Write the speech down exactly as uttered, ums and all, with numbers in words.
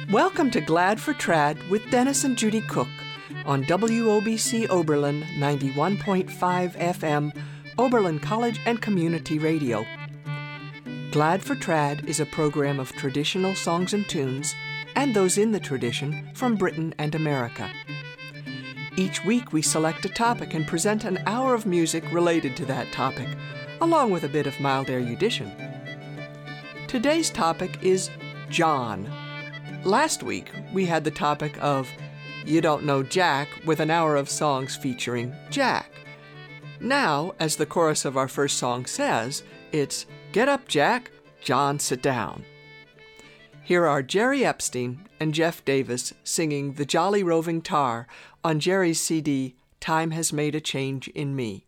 Welcome to Glad for Trad with Dennis and Judy Cook on W O B C Oberlin ninety-one point five F M, Oberlin College and Community Radio. Glad for Trad is a program of traditional songs and tunes, and those in the tradition from Britain and America. Each week we select a topic and present an hour of music related to that topic, along with a bit of mild erudition. Today's topic is John. Last week we had the topic of You Don't Know Jack with an hour of songs featuring Jack. Now, as the chorus of our first song says, it's Get up, Jack, John, sit down. Here are Jerry Epstein and Jeff Davis singing The Jolly Roving Tar on Jerry's C D, Time Has Made a Change in Me.